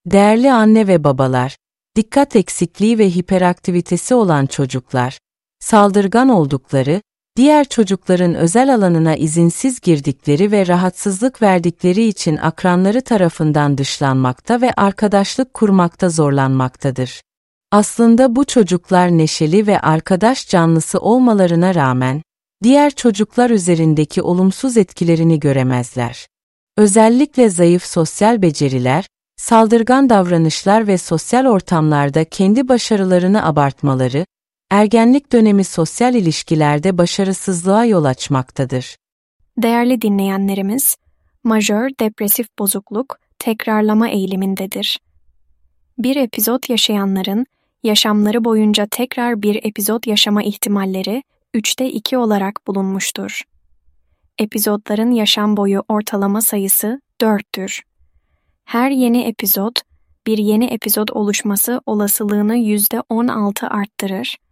Değerli anne ve babalar, dikkat eksikliği ve hiperaktivitesi olan çocuklar, saldırgan oldukları, diğer çocukların özel alanına izinsiz girdikleri ve rahatsızlık verdikleri için akranları tarafından dışlanmakta ve arkadaşlık kurmakta zorlanmaktadır. Aslında bu çocuklar neşeli ve arkadaş canlısı olmalarına rağmen, diğer çocuklar üzerindeki olumsuz etkilerini göremezler. Özellikle zayıf sosyal beceriler, saldırgan davranışlar ve sosyal ortamlarda kendi başarılarını abartmaları, ergenlik dönemi sosyal ilişkilerde başarısızlığa yol açmaktadır. Değerli dinleyenlerimiz, majör depresif bozukluk tekrarlama eğilimindedir. Bir epizod yaşayanların, yaşamları boyunca tekrar bir epizod yaşama ihtimalleri 3'te 2 olarak bulunmuştur. Epizodların yaşam boyu ortalama sayısı 4'tür. Her yeni epizod, bir yeni epizod oluşması olasılığını %16 arttırır